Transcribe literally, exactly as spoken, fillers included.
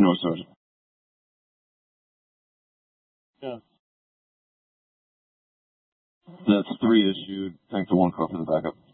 No, Sergeant. Yeah. That's three issued. Tank to one car for the backup.